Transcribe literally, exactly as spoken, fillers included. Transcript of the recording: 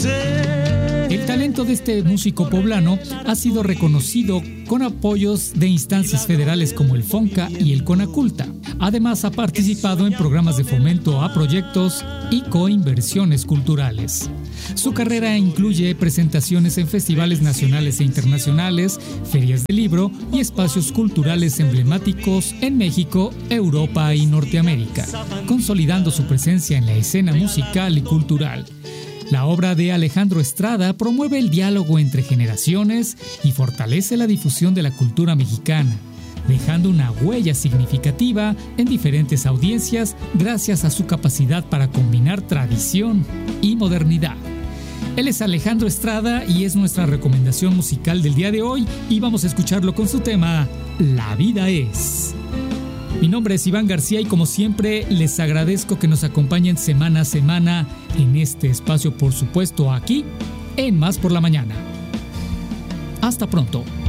El talento de este músico poblano ha sido reconocido con apoyos de instancias federales como el FONCA y el CONACULTA. Además, ha participado en programas de fomento a proyectos y coinversiones culturales. Su carrera incluye presentaciones en festivales nacionales e internacionales, ferias de libro y espacios culturales emblemáticos en México, Europa y Norteamérica, consolidando su presencia en la escena musical y cultural. La obra de Alejandro Estrada promueve el diálogo entre generaciones y fortalece la difusión de la cultura mexicana, dejando una huella significativa en diferentes audiencias gracias a su capacidad para combinar tradición y modernidad. Él es Alejandro Estrada y es nuestra recomendación musical del día de hoy, y vamos a escucharlo con su tema La vida es. Mi nombre es Iván García y como siempre les agradezco que nos acompañen semana a semana en este espacio, por supuesto aquí en Más por la Mañana. Hasta pronto.